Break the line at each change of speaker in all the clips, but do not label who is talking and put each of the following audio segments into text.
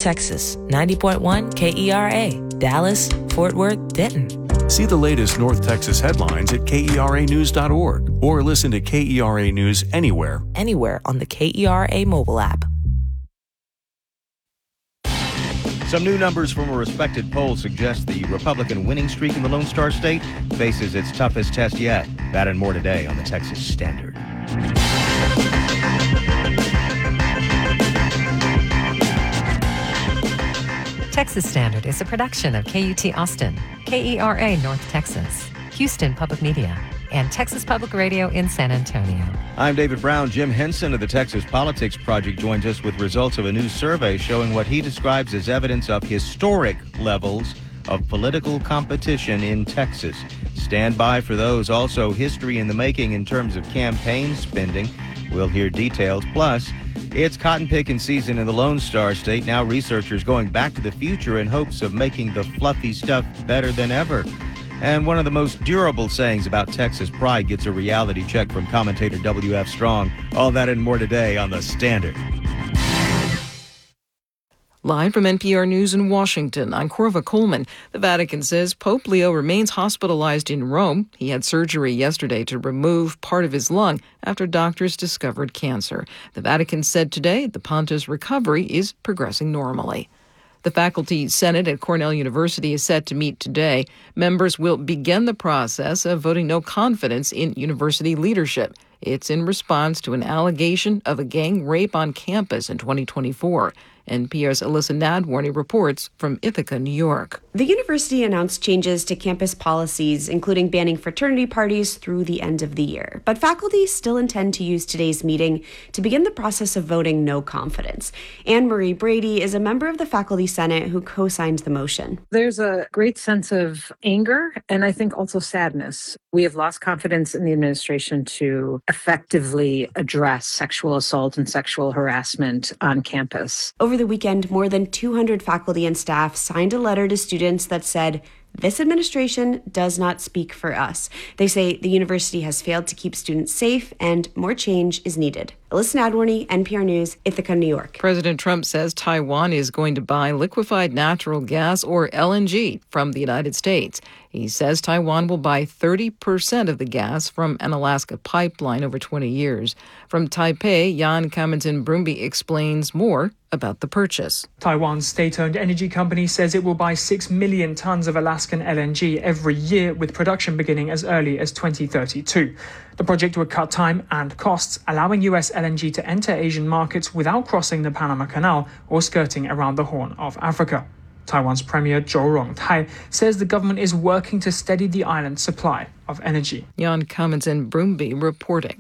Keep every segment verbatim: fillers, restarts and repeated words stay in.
Texas, ninety point one K E R A, Dallas, Fort Worth, Denton.
See the latest North Texas headlines at K E R A news dot org or listen to K E R A News anywhere.
Anywhere on the K E R A mobile app.
Some new numbers from a respected poll suggest the Republican winning streak in the Lone Star State faces its toughest test yet. That and more today on the Texas Standard.
Texas Standard is a production of K U T Austin, K E R A North Texas, Houston Public Media, and Texas Public Radio in San Antonio.
I'm David Brown. Jim Henson of the Texas Politics Project joins us with results of a new survey showing what he describes as evidence of historic levels of political competition in Texas. Stand by for those. Also, history in the making in terms of campaign spending. We'll hear details. Plus, it's cotton picking season in the Lone Star State. Now researchers going back to the future in hopes of making the fluffy stuff better than ever. And one of the most durable sayings about Texas pride gets a reality check from commentator W F Strong. All that and more today on The Standard.
Live from N P R News in Washington, I'm Corva Coleman. The Vatican says Pope Leo remains hospitalized in Rome. He had surgery yesterday to remove part of his lung after doctors discovered cancer. The Vatican said today the Pontiff's recovery is progressing normally. The Faculty Senate at Cornell University is set to meet today. Members will begin the process of voting no confidence in university leadership. It's in response to an allegation of a gang rape on campus in twenty twenty-four. N P R's Alyssa Nadworny reports from Ithaca, New York.
The university announced changes to campus policies, including banning fraternity parties through the end of the year. But faculty still intend to use today's meeting to begin the process of voting no confidence. Anne Marie Brady is a member of the Faculty Senate who co-signed the motion.
There's a great sense of anger and I think also sadness. We have lost confidence in the administration to effectively address sexual assault and sexual harassment on campus.
Over the weekend, more than two hundred faculty and staff signed a letter to students that said, "This administration does not speak for us." They say the university has failed to keep students safe and more change is needed. Alyssa Nadworny, N P R News, Ithaca, New York.
President Trump says Taiwan is going to buy liquefied natural gas, or L N G, from the United States. He says Taiwan will buy thirty percent of the gas from an Alaska pipeline over twenty years. From Taipei, Jan Kaminton-Brumby explains more about the purchase.
Taiwan's state-owned energy company says it will buy six million tons of Alaskan L N G every year, with production beginning as early as twenty thirty-two. The project would cut time and costs, allowing U S L N G to enter Asian markets without crossing the Panama Canal or skirting around the Horn of Africa. Taiwan's Premier Zhou Rongtai says the government is working to steady the island's supply of energy.
Jan Kaminton-Brumby reporting.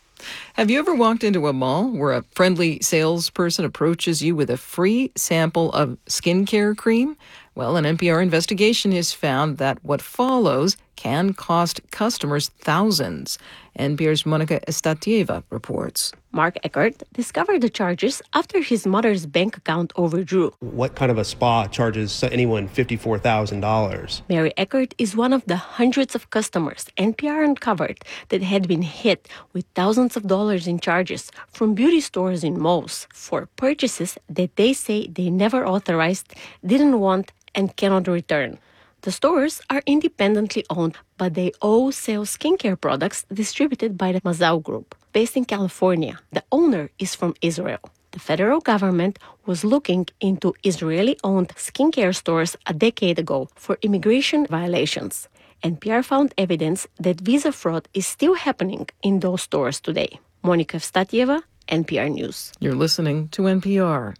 Have you ever walked into a mall where a friendly salesperson approaches you with a free sample of skincare cream? Well, an N P R investigation has found that what follows can cost customers thousands. N P R's Monica Estatieva reports.
Mark Eckert discovered the charges after his mother's bank account overdrew.
What kind of a spa charges anyone fifty-four thousand dollars?
Mary Eckert is one of the hundreds of customers N P R uncovered that had been hit with thousands of dollars in charges from beauty stores in malls for purchases that they say they never authorized, didn't want, and cannot return. The stores are independently owned, but they all sell skincare products distributed by the Mazau Group. Based in California, the owner is from Israel. The federal government was looking into Israeli-owned skincare stores a decade ago for immigration violations. N P R found evidence that visa fraud is still happening in those stores today. Monica Evstatieva, N P R News.
You're listening to N P R.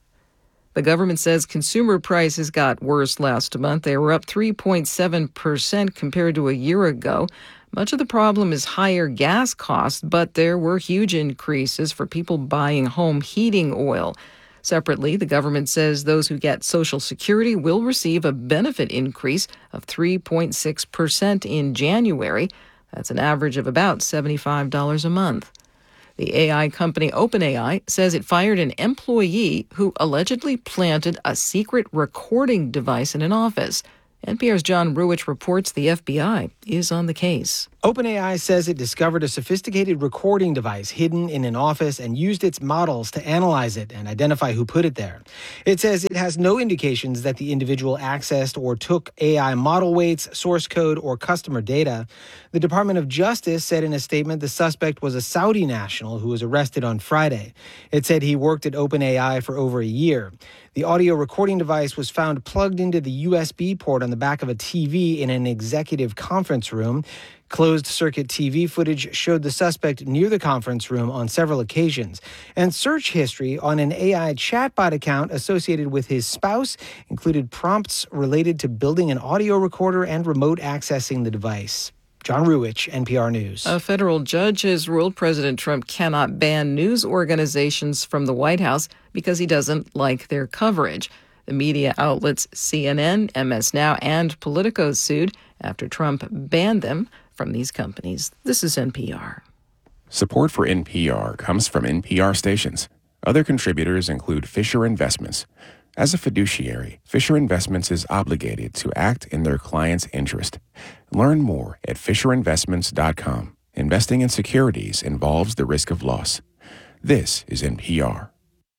The government says consumer prices got worse last month. They were up three point seven percent compared to a year ago. Much of the problem is higher gas costs, but there were huge increases for people buying home heating oil. Separately, the government says those who get Social Security will receive a benefit increase of three point six percent in January. That's an average of about seventy-five dollars a month. The A I company OpenAI says it fired an employee who allegedly planted a secret recording device in an office. N P R's John Ruwich reports the F B I is on the case.
OpenAI says it discovered a sophisticated recording device hidden in an office and used its models to analyze it and identify who put it there. It says it has no indications that the individual accessed or took A I model weights, source code, or customer data. The Department of Justice said in a statement the suspect was a Saudi national who was arrested on Friday. It said he worked at OpenAI for over a year. The audio recording device was found plugged into the U S B port on the back of a T V in an executive conference room. Closed-circuit T V footage showed the suspect near the conference room on several occasions. And search history on an A I chatbot account associated with his spouse included prompts related to building an audio recorder and remote accessing the device. John Ruwich, N P R News.
A federal judge has ruled President Trump cannot ban news organizations from the White House because he doesn't like their coverage. The media outlets C N N, M S Now, and Politico sued after Trump banned them from these companies. This is N P R.
Support for N P R comes from N P R stations. Other contributors include Fisher Investments. As a fiduciary, Fisher Investments is obligated to act in their client's interest. Learn more at fisher investments dot com. Investing in securities involves the risk of loss. This is N P R.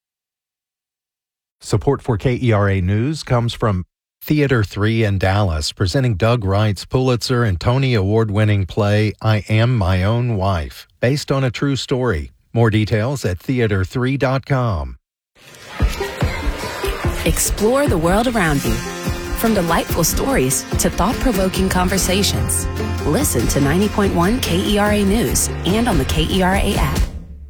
Support for K E R A News comes from Theater three in Dallas, presenting Doug Wright's Pulitzer and Tony Award-winning play I Am My Own Wife, based on a true story. More details at theater three dot com.
Explore the world around you. From delightful stories to thought-provoking conversations. Listen to ninety point one K E R A News and on the K E R A app.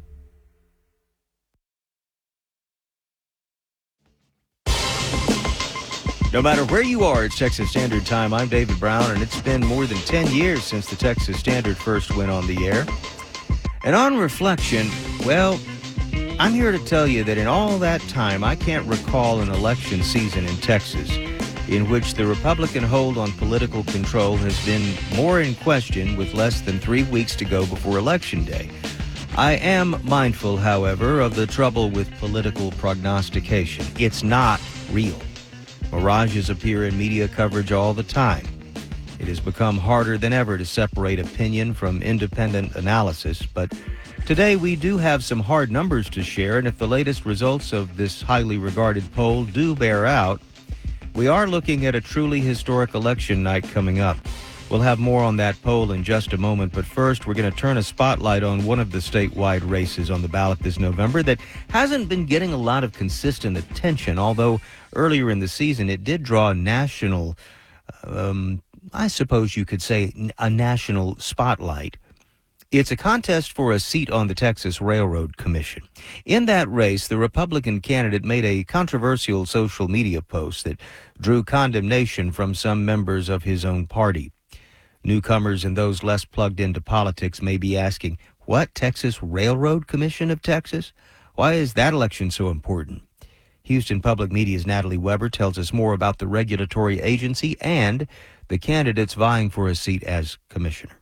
No matter where you are, it's Texas Standard Time. I'm David Brown, and it's been more than ten years since the Texas Standard first went on the air. And on reflection, well, I'm here to tell you that in all that time, I can't recall an election season in Texas in which the Republican hold on political control has been more in question with less than three weeks to go before Election Day. I am mindful, however, of the trouble with political prognostication. It's not real. Mirages appear in media coverage all the time. It has become harder than ever to separate opinion from independent analysis, but today we do have some hard numbers to share, and if the latest results of this highly regarded poll do bear out, we are looking at a truly historic election night coming up. We'll have more on that poll in just a moment, but first we're going to turn a spotlight on one of the statewide races on the ballot this November that hasn't been getting a lot of consistent attention, although earlier in the season it did draw a national, um, I suppose you could say, a national spotlight. It's a contest for a seat on the Texas Railroad Commission. In that race, the Republican candidate made a controversial social media post that drew condemnation from some members of his own party. Newcomers and those less plugged into politics may be asking, what, Texas Railroad Commission of Texas? Why is that election so important? Houston Public Media's Natalie Weber tells us more about the regulatory agency and the candidates vying for a seat as commissioner.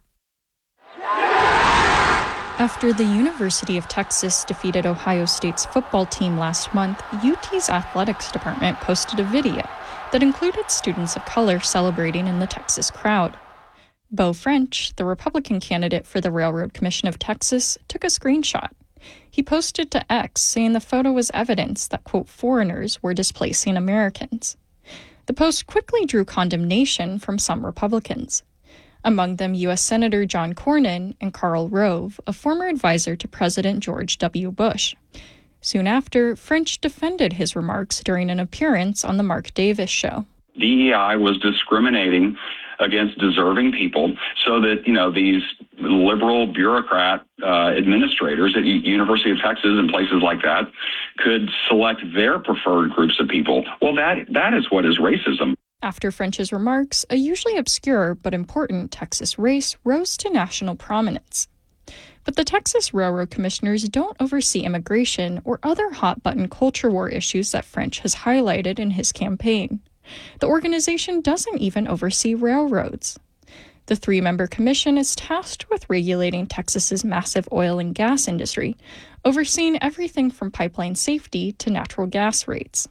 After the University of Texas defeated Ohio State's football team last month, U T's athletics department posted a video that included students of color celebrating in the Texas crowd. Beau French, the Republican candidate for the Railroad Commission of Texas, took a screenshot. He posted to X saying the photo was evidence that, quote, foreigners were displacing Americans. The post quickly drew condemnation from some Republicans. Among them U S Senator John Cornyn and Karl Rove, a former advisor to President George W. Bush. Soon after, French defended his remarks during an appearance on The Mark Davis Show.
D E I was discriminating against deserving people so that, you know, these liberal bureaucrat uh, administrators at University of Texas and places like that could select their preferred groups of people. Well, that that is what is racism.
After French's remarks, a usually obscure but important Texas race rose to national prominence. But the Texas Railroad Commissioners don't oversee immigration or other hot-button culture war issues that French has highlighted in his campaign. The organization doesn't even oversee railroads. The three-member commission is tasked with regulating Texas's massive oil and gas industry, overseeing everything from pipeline safety to natural gas rates.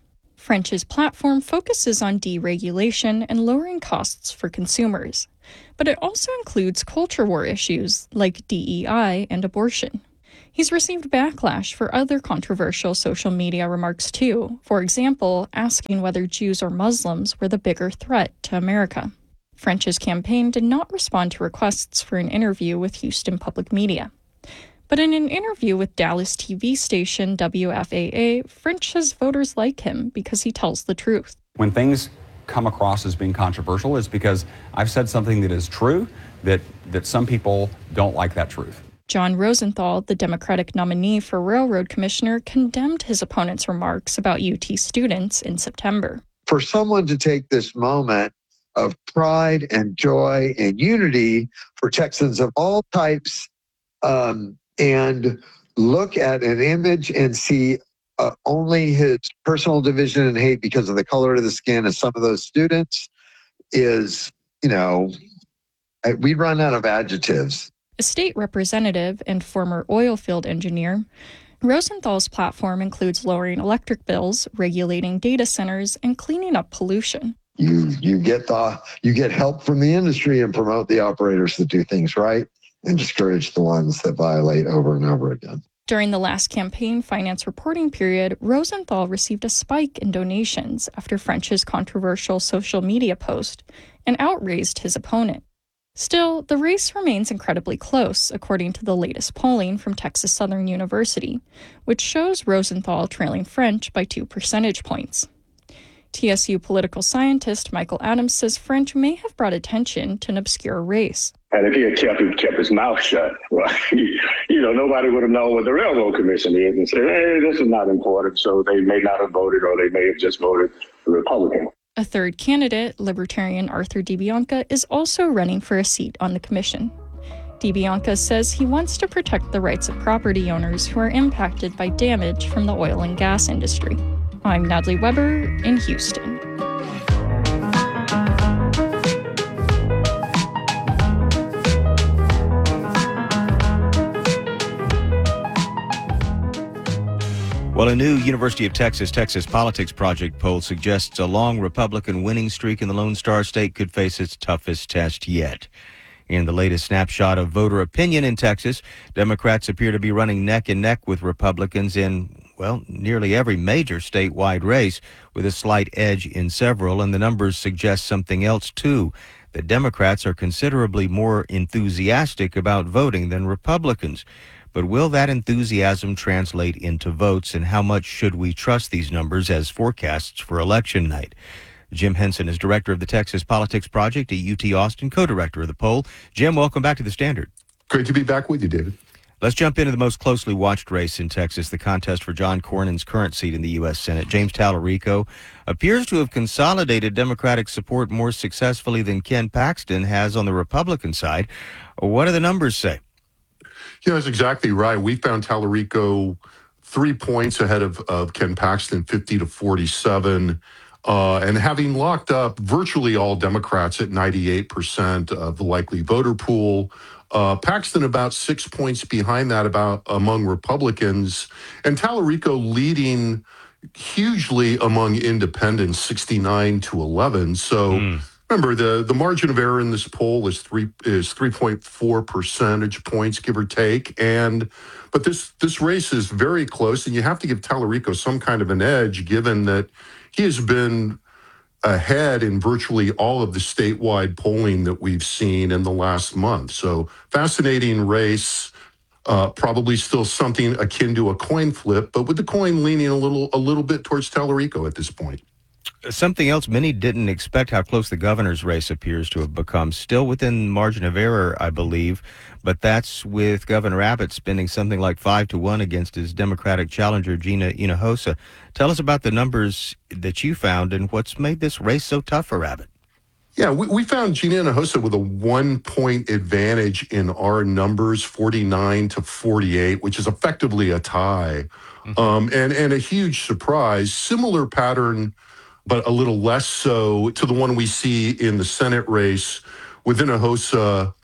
French's platform focuses on deregulation and lowering costs for consumers, but it also includes culture war issues like D E I and abortion. He's received backlash for other controversial social media remarks too, for example, asking whether Jews or Muslims were the bigger threat to America. French's campaign did not respond to requests for an interview with Houston Public Media. But in an interview with Dallas T V station W F A A, French says voters like him because he tells the truth.
When things come across as being controversial, it's because I've said something that is true, that, that some people don't like that truth.
John Rosenthal, the Democratic nominee for Railroad Commissioner, condemned his opponent's remarks about U T students in September.
For someone to take this moment of pride and joy and unity for Texans of all types um, and look at an image and see uh, only his personal division and hate because of the color of the skin of some of those students is, you know, we run out of adjectives.
A state representative and former oil field engineer, Rosenthal's platform includes lowering electric bills, regulating data centers, and cleaning up pollution.
You you get the you get help from the industry and promote the operators that do things right and discourage the ones that violate over and over again.
During the last campaign finance reporting period, Rosenthal received a spike in donations after French's controversial social media post and outraised his opponent. Still, the race remains incredibly close, according to the latest polling from Texas Southern University, which shows Rosenthal trailing French by two percentage points. T S U political scientist Michael Adams says French may have brought attention to an obscure race.
And if he had kept, kept his mouth shut, well, he, you know, nobody would have known what the Railroad Commission is and said, hey, this is not important, so they may not have voted or they may have just voted Republican.
A third candidate, Libertarian Arthur DiBianca, is also running for a seat on the commission. DiBianca says he wants to protect the rights of property owners who are impacted by damage from the oil and gas industry. I'm Natalie Weber in Houston.
Well, a new University of Texas Texas Politics Project poll suggests a long Republican winning streak in the Lone Star State could face its toughest test yet. In the latest snapshot of voter opinion in Texas, Democrats appear to be running neck and neck with Republicans in, well, nearly every major statewide race, with a slight edge in several, and the numbers suggest something else, too. The Democrats are considerably more enthusiastic about voting than Republicans. But will that enthusiasm translate into votes, and how much should we trust these numbers as forecasts for election night? Jim Henson is director of the Texas Politics Project at U T Austin, co-director of the poll. Jim, welcome back to the Standard.
Great to be back with you, David.
Let's jump into the most closely watched race in Texas, the contest for John Cornyn's current seat in the U S Senate. James Tallarico appears to have consolidated Democratic support more successfully than Ken Paxton has on the Republican side. What do the numbers say?
Yeah, that's exactly right. We found Tallarico three points ahead of, of Ken Paxton, fifty to forty-seven. Uh, and having locked up virtually all Democrats at ninety-eight percent of the likely voter pool, uh, Paxton about six points behind that about among Republicans, and Tallarico leading hugely among independents, sixty-nine to eleven. So mm. remember, the, the margin of error in this poll is three is three point four percentage points, give or take. And but this this race is very close, and you have to give Tallarico some kind of an edge, given that he has been ahead in virtually all of the statewide polling that we've seen in the last month. So fascinating race, uh, probably still something akin to a coin flip, but with the coin leaning a little a little bit towards Tallarico at this point.
Something else many didn't expect, how close the governor's race appears to have become. Still within margin of error, I believe, but that's with Governor Abbott spending something like five to one against his Democratic challenger, Gina Hinojosa. Tell us about the numbers that you found and what's made this race so tough for Abbott.
Yeah, we, we found Gina Hinojosa with a one-point advantage in our numbers, forty-nine to forty-eight, which is effectively a tie, mm-hmm. um, and, and a huge surprise. Similar pattern, but a little less so, to the one we see in the Senate race, with Hinojosa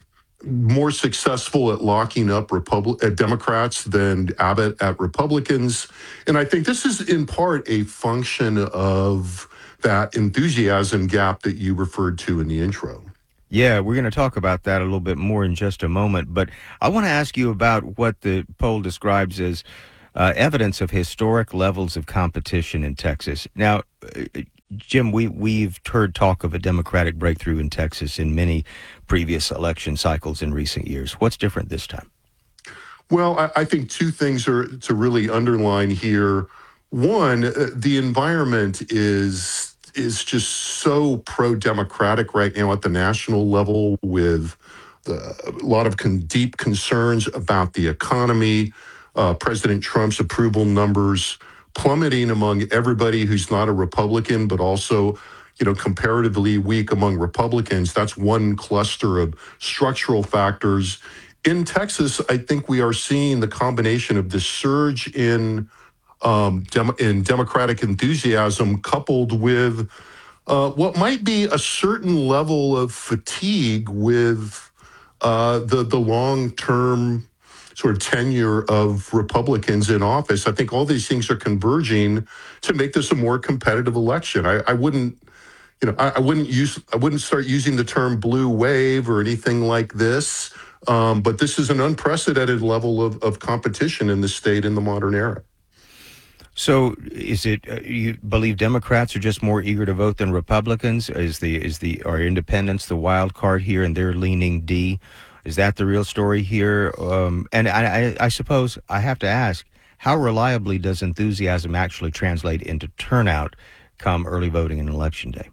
more successful at locking up Republ- at Democrats than Abbott at Republicans. And I think this is in part a function of that enthusiasm gap that you referred to in the intro.
Yeah, we're going to talk about that a little bit more in just a moment. But I want to ask you about what the poll describes as uh, evidence of historic levels of competition in Texas. Now, uh, Jim, we, we've heard talk of a Democratic breakthrough in Texas in many previous election cycles in recent years. What's different this time?
Well, I, I think two things are to really underline here. One, uh, the environment is is just so pro-democratic right now at the national level, with the, a lot of con- deep concerns about the economy, uh, President Trump's approval numbers plummeting among everybody who's not a Republican, but also, you know, comparatively weak among Republicans. That's one cluster of structural factors. In Texas, I think we are seeing the combination of this surge in um, dem- in Democratic enthusiasm coupled with uh, what might be a certain level of fatigue with uh, the the long-term sort of tenure of Republicans in office. I think all these things are converging to make this a more competitive election. I, I wouldn't, you know, I, I wouldn't use, I wouldn't start using the term blue wave or anything like this. Um, but this is an unprecedented level of, of competition in the state in the modern era.
So, is it uh, you believe Democrats are just more eager to vote than Republicans? Is the is the are independents the wild card here, and they're leaning D? Is that the real story here? Um, and I, I, I suppose I have to ask, how reliably does enthusiasm actually translate into turnout come early voting and election day?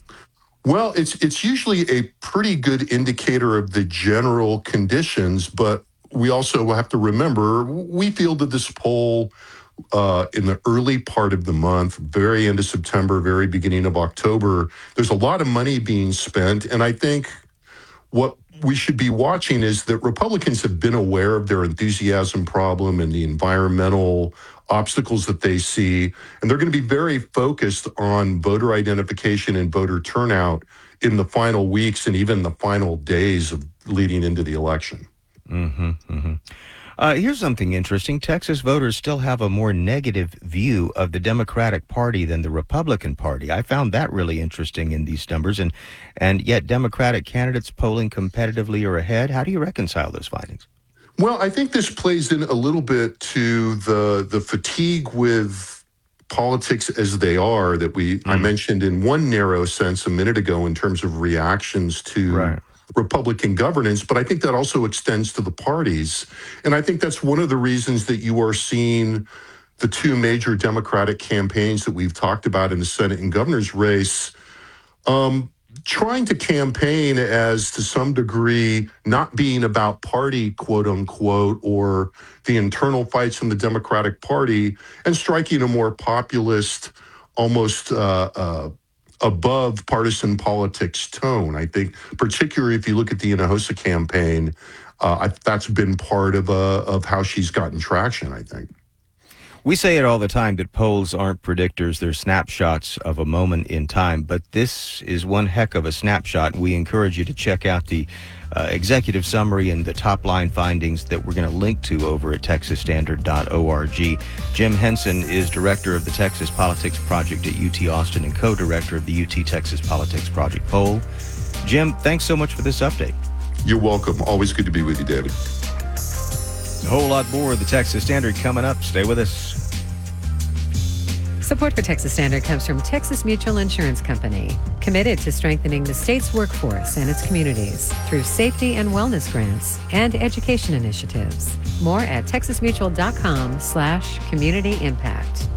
Well, it's it's usually a pretty good indicator of the general conditions, but we also have to remember, we fielded this poll uh, in the early part of the month, very end of September, very beginning of October. There's a lot of money being spent, and I think what we should be watching is that Republicans have been aware of their enthusiasm problem and the environmental obstacles that they see, and they're going to be very focused on voter identification and voter turnout in the final weeks and even the final days of leading into the election.
Mm-hmm, mm-hmm. Uh, here's something interesting. Texas voters still have a more negative view of the Democratic Party than the Republican Party. I found that really interesting in these numbers, and and yet Democratic candidates polling competitively are ahead. How do you reconcile those findings?
Well, I think this plays in a little bit to the the fatigue with politics as they are that we mm. I mentioned in one narrow sense a minute ago in terms of reactions to right. Republican governance, but I think that also extends to the parties. And I think that's one of the reasons that you are seeing the two major Democratic campaigns that we've talked about in the Senate and governor's race um, trying to campaign as, to some degree, not being about party, quote unquote, or the internal fights in the Democratic Party, and striking a more populist, almost uh, uh, above partisan politics tone. I think, particularly if you look at the Hinojosa campaign, uh, I, that's been part of uh, of how she's gotten traction, I think.
We say it all the time that polls aren't predictors, they're snapshots of a moment in time, but this is one heck of a snapshot. We encourage you to check out the uh, executive summary and the top line findings that we're going to link to over at texas standard dot org. Jim Henson is director of the Texas Politics Project at U T Austin and co-director of the U T Texas Politics Project poll. Jim, thanks so much for this update.
You're welcome. Always good to be with you, David.
A whole lot more of the Texas Standard coming up. Stay with us.
Support for Texas Standard comes from Texas Mutual Insurance Company, committed to strengthening the state's workforce and its communities through safety and wellness grants and education initiatives. More at texas mutual dot com slash community impact.